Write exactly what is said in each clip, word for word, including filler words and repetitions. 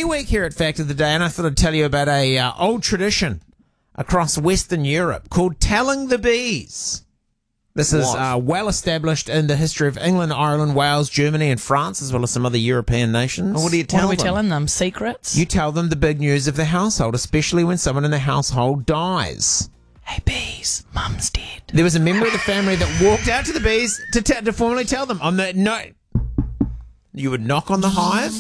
week here at Fact of the Day, and I thought I'd tell you about a uh, old tradition across Western Europe called telling the bees. This is uh, well established in the history of England, Ireland, Wales, Germany, and France, as well as some other European nations. What do you tell What are we them? telling them? Secrets? You tell them the big news of the household, especially when someone in the household dies. Hey, bees, mum's dead. There was a member of the family that walked out to the bees to, t- to formally tell them. On the no, you would knock on the hive.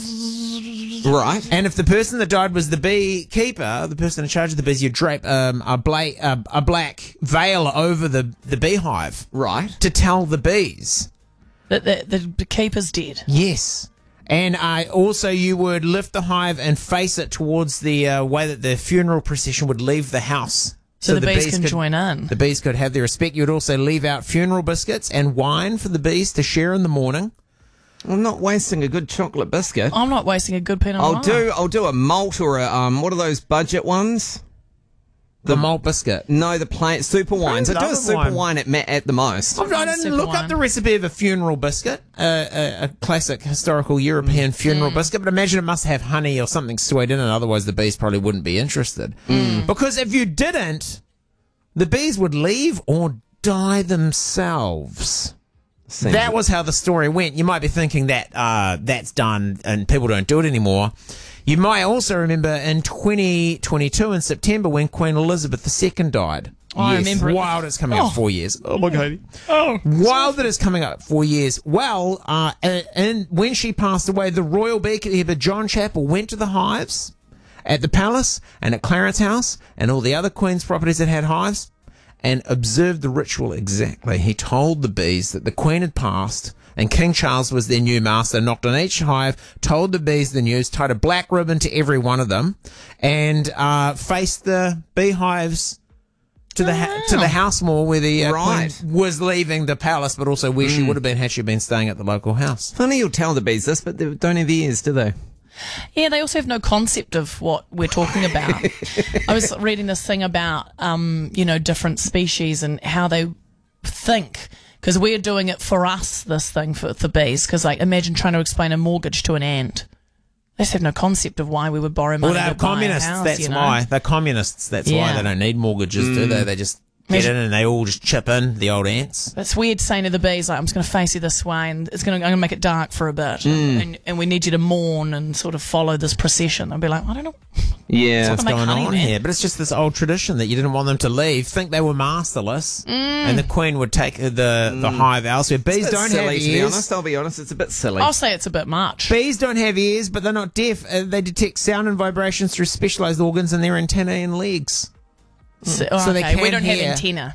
Right. And if the person that died was the beekeeper, the person in charge of the bees, you drape um, a, bla- a, a black veil over the, the beehive. Right. To tell the bees. That the, the, the keeper's dead. Yes. And uh, also you would lift the hive and face it towards the uh, way that the funeral procession would leave the house. So, so the, the bees, bees can could, join in. The bees could have their respect. You would also leave out funeral biscuits and wine for the bees to share in the morning. I'm not wasting a good chocolate biscuit. I'm not wasting a good Pinot Noir. I'll do. I'll do a malt or a um. What are those budget ones? The, the malt biscuit. No, the plain super wines. I, I do a super wine, wine at at the most. I didn't look wine. up the recipe of a funeral biscuit, uh, a, a classic historical European funeral mm. biscuit. But imagine it must have honey or something sweet in it. Otherwise, the bees probably wouldn't be interested. Mm. Because if you didn't, the bees would leave or die themselves. Seems that was how the story went. You might be thinking that uh, that's done and people don't do it anymore. You might also remember in twenty twenty-two in September when Queen Elizabeth the Second died. Oh, yes. I remember. Wild it's coming oh. up four years. Oh, my God. Oh. Wild that it's coming up four years. Well, uh, and when she passed away, the royal beekeeper John Chappell went to the hives at the palace and at Clarence House and all the other Queen's properties that had hives, and observed the ritual exactly. He told the bees that the Queen had passed and King Charles was their new master, knocked on each hive, told the bees the news, tied a black ribbon to every one of them, and uh, faced the beehives to the ha- to the house more where the uh, right. Queen was leaving the palace, but also where mm. she would have been had she been staying at the local house. Funny you'll tell the bees this, but they don't have ears, do they? Yeah, they also have no concept of what we're talking about. I was reading this thing about, um, you know, different species and how they think. Because we're doing it for us, this thing for the bees. Because, like, imagine trying to explain a mortgage to an ant. They just have no concept of why we would borrow money well, they're to buy communists, a house, that's you know? why. They're communists, that's yeah. why. They don't need mortgages, mm. do they? They just get in and they all just chip in, the old ants. It's weird saying to the bees, like, I'm just going to face you this way and it's going to, I'm going to make it dark for a bit. Mm. And, and we need you to mourn and sort of follow this procession. They'll be like, I don't know. Yeah, what's going on here? But it's just this old tradition that you didn't want them to leave, think they were masterless, mm. and the Queen would take the mm. the hive elsewhere. Bees don't silly, have ears. To be honest, I'll be honest, it's a bit silly. I'll say it's a bit much. Bees don't have ears, but they're not deaf. Uh, they detect sound and vibrations through specialised organs in their antennae and legs. So, oh, so okay. they can we don't hear. have antenna.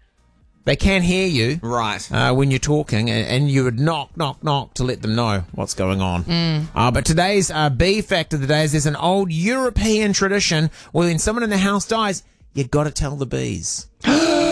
They can hear you, right, uh, when you're talking, and, and you would knock, knock, knock to let them know what's going on. Mm. Uh, but today's uh, bee fact of the day is there's an old European tradition where when someone in the house dies, you got to tell the bees.